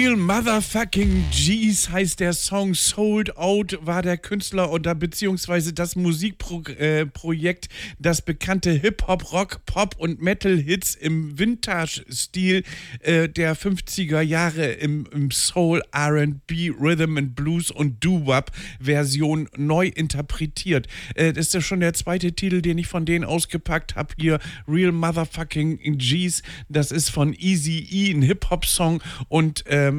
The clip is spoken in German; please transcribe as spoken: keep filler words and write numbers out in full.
Real Motherfucking G's heißt der Song. Sold Out war der Künstler oder beziehungsweise das Musikprojekt, äh, das bekannte Hip-Hop, Rock, Pop und Metal-Hits im Vintage-Stil äh, der fünfziger Jahre im, im Soul, R and B, Rhythm and Blues und Doo-Wop-Version neu interpretiert. Äh, das ist ja schon der zweite Titel, den ich von denen ausgepackt habe. Hier Real Motherfucking G's. Das ist von Eazy-E, ein Hip-Hop-Song und ähm,